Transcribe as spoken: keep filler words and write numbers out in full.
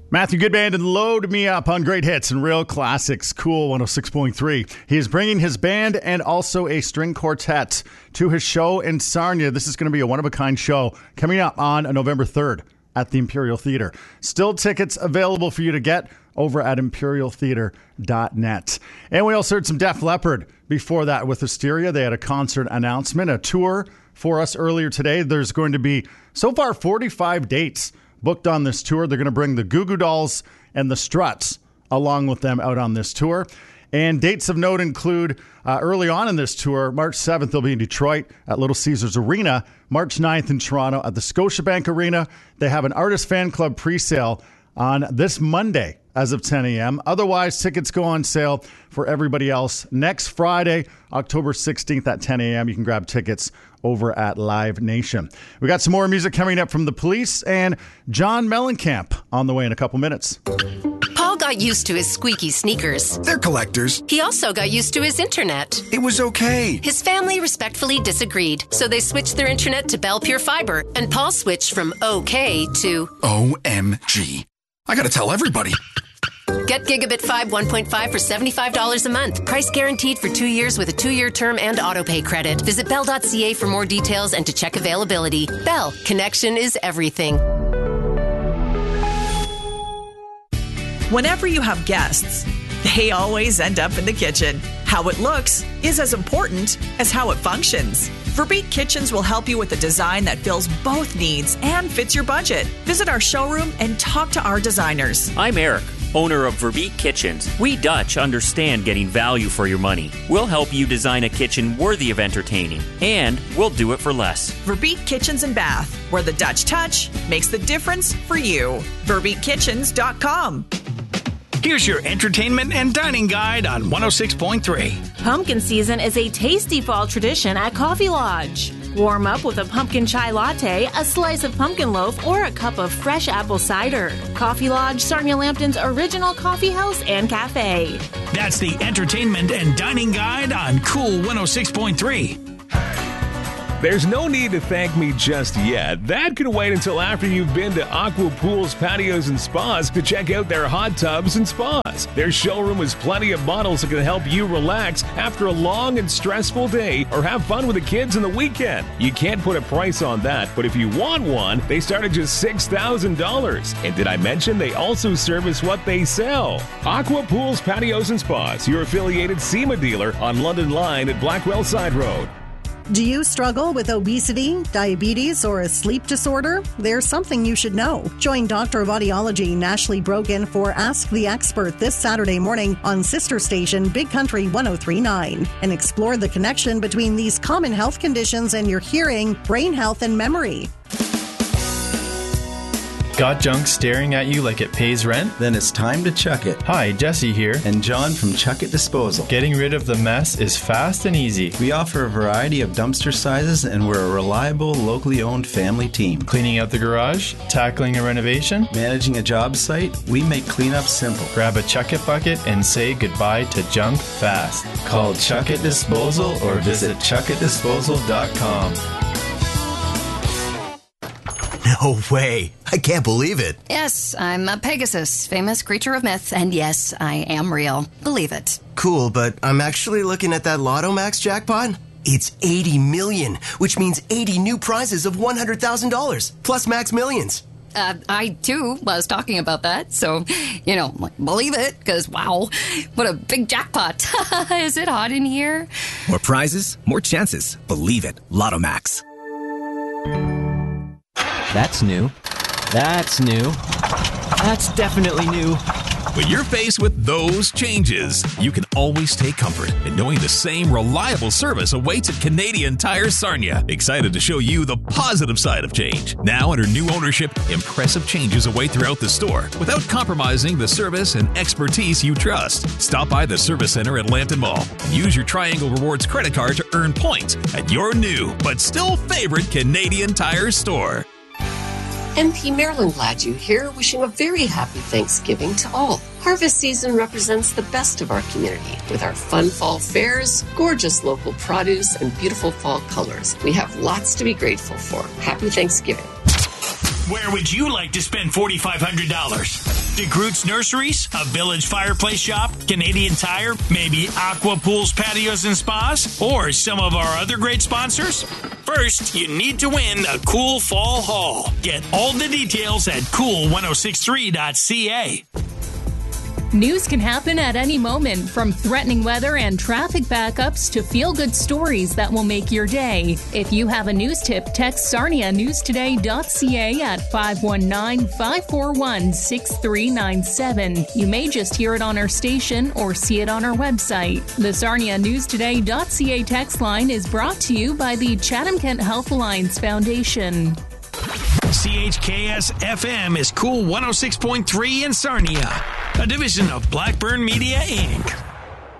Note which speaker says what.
Speaker 1: Matthew Goodband and Load Me Up on great hits and real classics. Cool one oh six point three. He is bringing his band and also a string quartet to his show in Sarnia. This is going to be a one-of-a-kind show coming up on November third at the Imperial Theatre. Still tickets available for you to get over at imperial theatre dot net. And we also heard some Def Leppard before that with Hysteria. They had a concert announcement, a tour for us earlier today. There's going to be, so far, forty-five dates booked on this tour. They're going to bring the Goo Goo Dolls and the Struts along with them out on this tour. And dates of note include uh, early on in this tour, March seventh, they'll be in Detroit at Little Caesars Arena. March ninth in Toronto at the Scotiabank Arena. They have an Artist Fan Club presale on this Monday as of ten a.m. Otherwise, tickets go on sale for everybody else next Friday, October sixteenth at ten a.m. You can grab tickets over at Live Nation. We got some more music coming up from The Police and John Mellencamp on the way in a couple minutes.
Speaker 2: Paul got used to his squeaky sneakers.
Speaker 3: They're collectors.
Speaker 2: He also got used to his internet.
Speaker 3: It was okay.
Speaker 2: His family respectfully disagreed, so they switched their internet to Bell Pure Fiber, and Paul switched from okay to
Speaker 3: O M G. I gotta tell everybody.
Speaker 2: Get Gigabit five one point five for seventy-five dollars a month. Price guaranteed for two years with a two-year term and autopay credit. Visit bell dot c a for more details and to check availability. Bell, connection is everything.
Speaker 4: Whenever you have guests, they always end up in the kitchen. How it looks is as important as how it functions. Verbeek Kitchens will help you with a design that fills both needs and fits your budget. Visit our showroom and talk to our designers.
Speaker 5: I'm Eric, owner of Verbeek Kitchens. We Dutch understand getting value for your money. We'll help you design a kitchen worthy of entertaining, and we'll do it for less.
Speaker 4: Verbeek Kitchens and Bath, where the Dutch touch makes the difference for you. verbeek kitchens dot com.
Speaker 6: Here's your entertainment and dining guide on one oh six point three.
Speaker 7: Pumpkin season is a tasty fall tradition at Coffee Lodge. Warm up with a pumpkin chai latte, a slice of pumpkin loaf, or a cup of fresh apple cider. Coffee Lodge, Sarnia Lambton's original coffee house and cafe.
Speaker 6: That's the entertainment and dining guide on Cool one oh six point three.
Speaker 8: There's no need to thank me just yet. That could wait until after you've been to Aqua Pools, Patios, and Spas to check out their hot tubs and spas. Their showroom has plenty of models that can help you relax after a long and stressful day or have fun with the kids on the weekend. You can't put a price on that, but if you want one, they start at just six thousand dollars. And did I mention they also service what they sell? Aqua Pools, Patios, and Spas, your affiliated SEMA dealer on London Line at Blackwell Side Road.
Speaker 9: Do you struggle with obesity, diabetes, or a sleep disorder? There's something you should know. Join Doctor of Audiology Nashley Brogan for Ask the Expert this Saturday morning on sister station Big Country one oh three point nine and explore the connection between these common health conditions and your hearing, brain health, and memory.
Speaker 10: Got junk staring at you like it pays rent?
Speaker 11: Then it's time to chuck it.
Speaker 10: Hi, Jesse here.
Speaker 11: And John from Chuck It Disposal.
Speaker 10: Getting rid of the mess is fast and easy.
Speaker 11: We offer a variety of dumpster sizes, and we're a reliable, locally owned family team.
Speaker 10: Cleaning out the garage, tackling a renovation,
Speaker 11: managing a job site, we make cleanup simple.
Speaker 10: Grab a Chuck It bucket and say goodbye to junk fast.
Speaker 11: Call Chuck It Disposal or visit chuck it disposal dot com.
Speaker 12: No way. I can't believe it.
Speaker 13: Yes, I'm a Pegasus, famous creature of myth, and yes, I am real. Believe it.
Speaker 12: Cool, but I'm actually looking at that Lotto Max jackpot. It's eighty million, which means eighty new prizes of one hundred thousand dollars, plus Max Millions.
Speaker 13: Uh, I, too, was talking about that, so, you know, believe it, because, wow, what a big jackpot. Is it hot in here?
Speaker 14: More prizes, more chances. Believe it. Lotto Max.
Speaker 15: That's new. That's new. That's definitely new.
Speaker 16: When you're faced with those changes, you can always take comfort in knowing the same reliable service awaits at Canadian Tire Sarnia. Excited to show you the positive side of change. Now under new ownership, impressive changes await throughout the store without compromising the service and expertise you trust. Stop by the Service Center at Lambton Mall and use your Triangle Rewards credit card to earn points at your new but still favorite Canadian Tire store.
Speaker 17: M P Marilyn Gladue here, wishing a very happy Thanksgiving to all. Harvest season represents the best of our community with our fun fall fairs, gorgeous local produce, and beautiful fall colors. We have lots to be grateful for. Happy Thanksgiving.
Speaker 6: Where would you like to spend four thousand five hundred dollars? DeGroote's Nurseries, a Village Fireplace Shop, Canadian Tire, maybe Aqua Pools, Patios, and Spas, or some of our other great sponsors? First, you need to win a cool fall haul. Get all the details at cool ten sixty-three dot c a.
Speaker 18: News can happen at any moment, from threatening weather and traffic backups to feel-good stories that will make your day. If you have a news tip, text Sarnia News Today dot c a at five one nine, five four one, six three nine seven. You may just hear it on our station or see it on our website. The Sarnia News Today dot c a text line is brought to you by the Chatham-Kent Health Alliance Foundation.
Speaker 6: C H K S F M is Cool one oh six point three in Sarnia, a division of Blackburn Media, Incorporated.